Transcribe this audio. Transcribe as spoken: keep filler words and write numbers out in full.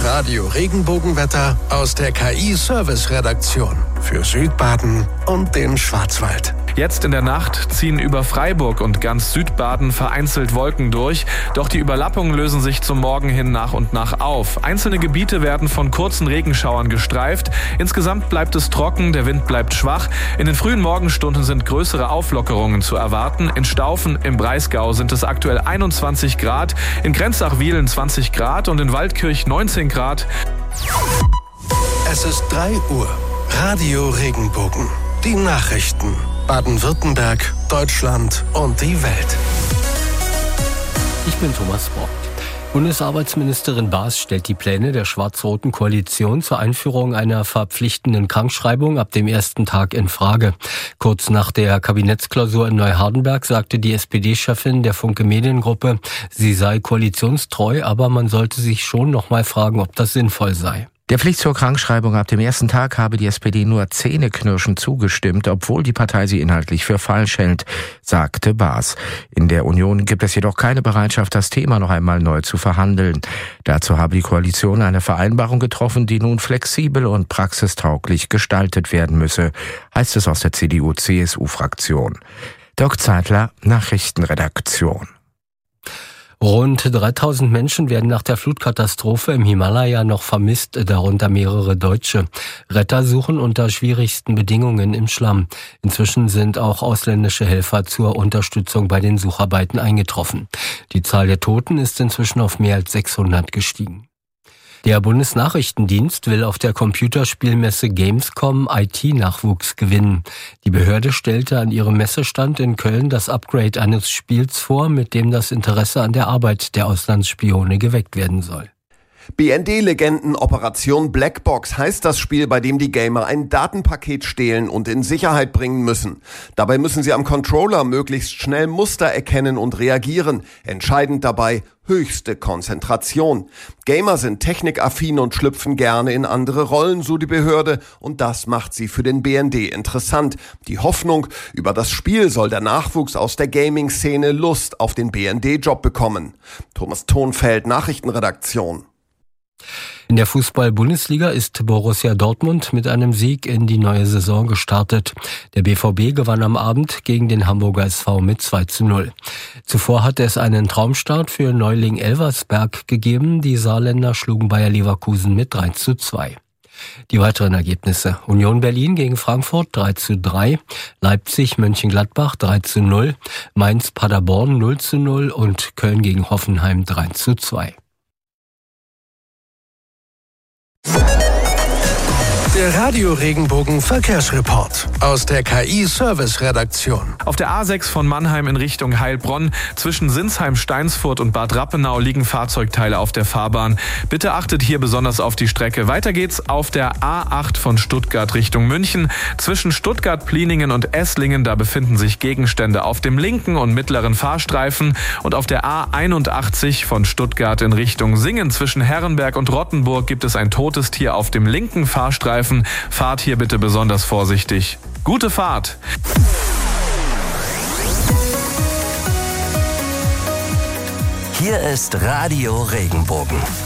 Radio Regenbogenwetter aus der K I-Service-Redaktion für Südbaden und den Schwarzwald. Jetzt in der Nacht ziehen über Freiburg und ganz Südbaden vereinzelt Wolken durch. Doch die Überlappungen lösen sich zum Morgen hin nach und nach auf. Einzelne Gebiete werden von kurzen Regenschauern gestreift. Insgesamt bleibt es trocken, der Wind bleibt schwach. In den frühen Morgenstunden sind größere Auflockerungen zu erwarten. In Staufen im Breisgau sind es aktuell einundzwanzig Grad, in Grenzach-Wiehlen zwanzig Grad und in Waldkirch neunzehn Grad. Es ist drei Uhr. Radio Regenbogen. Die Nachrichten. Baden-Württemberg, Deutschland und die Welt. Ich bin Thomas Bock. Bundesarbeitsministerin Baas stellt die Pläne der schwarz-roten Koalition zur Einführung einer verpflichtenden Krankschreibung ab dem ersten Tag in Frage. Kurz nach der Kabinettsklausur in Neuhardenberg sagte die S P D-Chefin der Funke Mediengruppe, sie sei koalitionstreu, aber man sollte sich schon noch mal fragen, ob das sinnvoll sei. Der Pflicht zur Krankschreibung ab dem ersten Tag habe die S P D nur zähneknirschend zugestimmt, obwohl die Partei sie inhaltlich für falsch hält, sagte Baas. In der Union gibt es jedoch keine Bereitschaft, das Thema noch einmal neu zu verhandeln. Dazu habe die Koalition eine Vereinbarung getroffen, die nun flexibel und praxistauglich gestaltet werden müsse, heißt es aus der C D U C S U-Fraktion. Dirk Zeitler, Nachrichtenredaktion. Rund dreitausend Menschen werden nach der Flutkatastrophe im Himalaya noch vermisst, darunter mehrere Deutsche. Retter suchen unter schwierigsten Bedingungen im Schlamm. Inzwischen sind auch ausländische Helfer zur Unterstützung bei den Sucharbeiten eingetroffen. Die Zahl der Toten ist inzwischen auf mehr als sechshundert gestiegen. Der Bundesnachrichtendienst will auf der Computerspielmesse Gamescom I T-Nachwuchs gewinnen. Die Behörde stellte an ihrem Messestand in Köln das Upgrade eines Spiels vor, mit dem das Interesse an der Arbeit der Auslandsspione geweckt werden soll. B N D-Legenden Operation Blackbox heißt das Spiel, bei dem die Gamer ein Datenpaket stehlen und in Sicherheit bringen müssen. Dabei müssen sie am Controller möglichst schnell Muster erkennen und reagieren. Entscheidend dabei höchste Konzentration. Gamer sind technikaffin und schlüpfen gerne in andere Rollen, so die Behörde, und das macht sie für den B N D interessant. Die Hoffnung, über das Spiel soll der Nachwuchs aus der Gaming-Szene Lust auf den B N D-Job bekommen. Thomas Thonfeld, Nachrichtenredaktion. In der Fußball-Bundesliga ist Borussia Dortmund mit einem Sieg in die neue Saison gestartet. Der B V B gewann am Abend gegen den Hamburger S V mit zwei zu null. Zuvor hatte es einen Traumstart für Neuling Elversberg gegeben. Die Saarländer schlugen Bayer Leverkusen mit drei zu zwei. Die weiteren Ergebnisse: Union Berlin gegen Frankfurt drei zu drei, Leipzig Mönchengladbach drei zu null, Mainz Paderborn null zu null und Köln gegen Hoffenheim drei zu zwei. Der Radio Regenbogen Verkehrsreport aus der K I-Service-Redaktion. Auf der A sechs von Mannheim in Richtung Heilbronn zwischen Sinsheim, Steinsfurt und Bad Rappenau liegen Fahrzeugteile auf der Fahrbahn. Bitte achtet hier besonders auf die Strecke. Weiter geht's auf der A acht von Stuttgart Richtung München. Zwischen Stuttgart, Pliningen und Esslingen, da befinden sich Gegenstände auf dem linken und mittleren Fahrstreifen. Und auf der A einundachtzig von Stuttgart in Richtung Singen zwischen Herrenberg und Rottenburg gibt es ein totes Tier auf dem linken Fahrstreifen. Fahrt hier bitte besonders vorsichtig. Gute Fahrt! Hier ist Radio Regenbogen.